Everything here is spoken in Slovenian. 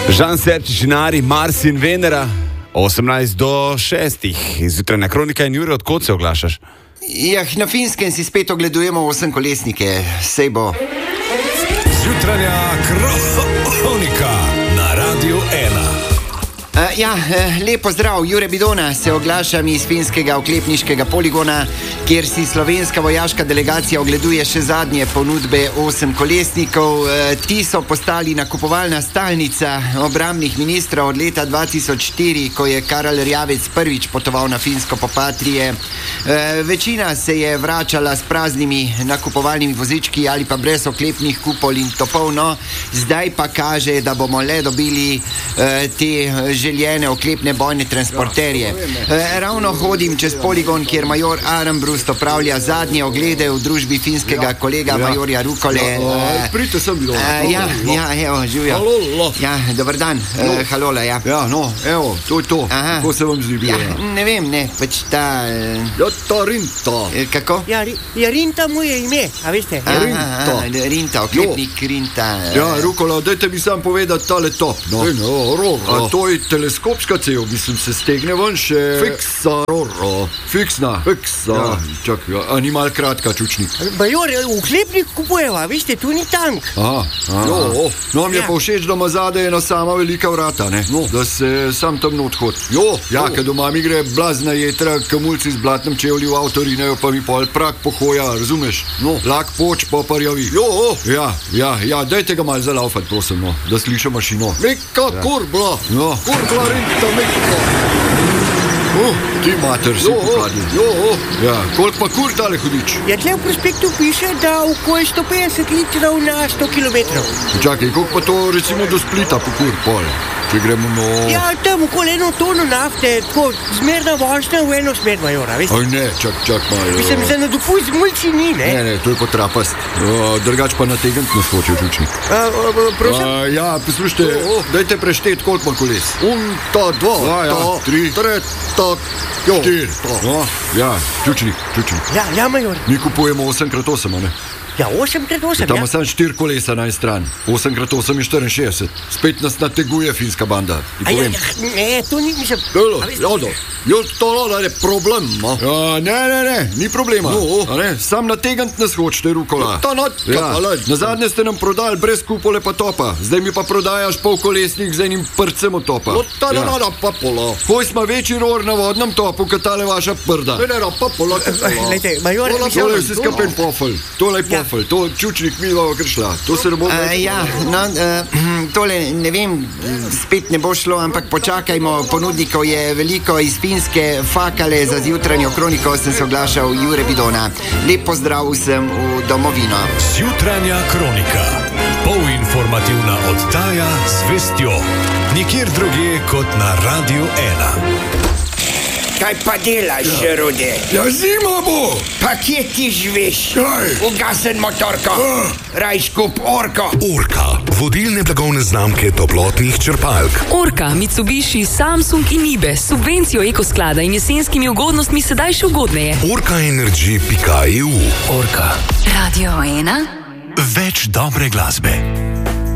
Žan Serčičinari, Mars in Venera, 18 do 6. Zjutrajna kronika in Jure, odkot se oglašaš? Na Finskem si spet ogledujemo 8-kolesnike, sej bo. Zjutrajna kronika na Radiu 1. Lepo zdrav, Jure Bidona, se oglašam iz finskega oklepniškega poligona, kjer si slovenska vojaška delegacija ogleduje še zadnje ponudbe 8-kolesnikov. Ti so postali nakupovalna stalnica obrambnih ministrov od leta 2004, ko je Karel Erjavec prvič potoval na Finsko po Patrije. Večina se je vračala s praznimi nakupovalnimi vozički ali pa brez oklepnih kupol in topov, no, zdaj pa kaže, da bomo le dobili te željene oklepne bojne transporterje. Ravno hodim čez poligon, kjer major Armbrust opravlja zadnje oglede v družbi finskega kolega majorja Rukole. Prite sem bilo. Evo, živijo. Dobar dan, halola, ja. Evo, to je to. Kako se vam zdi bilo? Ne vem, pač ta... Ta Rinta. Kako? Rinta mu je ime, a veste? Rinta, oklepnik Rinta. Rukola, dajte mi sam povedati tale top, no. A to je teleskopska cev, mislim, se stegne ven še... Fiksna. Čakaj, a ni mal kratka, čučnik. Major, oklepnik kupujeva, veste, tu ni tank. No, mi je pa všeč, da ima zadaj ena sama velika vrata, ne? Da se sam tam odhod. Ker doma mi gre blazna jetra, kamulci z blatnem čevlji v avto rinejo, pa mi pol prak pohoja, razumeš? Lak poč, pa parjavi. Dajte ga mal zalaufat, prosim, no, da sliša mašino. Meka kurbla. Kurbla Rinta, meka. Ti mater si pokadil. Koliko pa kur tale hudič? Tle v prospektu piše, da okoli 150 litrov na 100 kilometrov. Čakaj, koliko pa to recimo do Splita po kur pol? Če gremo tam okoli 1 tono nafte, tako zmerna vožnja v eno smer, majora, veste? Ne, čak malo. Mislim, za nadopust mulci ni, ne? Ne, to je potrapast. Drugač pa nategant nas hoče, žučnik. Prosim? Poslušajte, dajte preštet, koliko ima koles. 1, 2, 3, 4. Žučnik. Major. Mi kupujemo 8x8, ne? 8x8, Tam sem 4 kolesa na en stran. 8x8 je 64. Spet nas nateguje finska banda. Ne, to ni, mislim... To je problem, no? Ne, ni problema. Sam nategant nas hočete, Rukola. Na zadnje ste nam prodali brez kupole pa topa. Zdaj mi pa prodajaš polkolesnik z enim prcem od topa. Hoj smo večji ror na vodnem topu, kot tale vaša prda. Lejte, major... Tole je vse skapen pofel. Tole je pofel. To čučnik mi bova kršla. To se ne bo... Tole, ne vem, spet ne bo šlo, ampak počakajmo, ponudnikov je veliko iz Finske. Fakale za zjutranjo kroniko sem se oglašal, Jure Bidona. Lep pozdrav vsem v domovino. Zjutranja kronika. Polinformativna oddaja z vestjo. Nikjer drugje kot na Radiu 1. Kaj pa delaš, Rude? Zima bo! Pa kje ti živiš? Ugasen motorko. Rajš kup Orko. Orka, vodilne blagovne znamke toplotnih črpalk. Orka, Mitsubishi, Samsung in Nibe s subvencijo ekosklada in jesenskimi ugodnostmi sedaj še ugodneje. Orkaenergy.eu. Orka. Radio 1. Več dobre glasbe.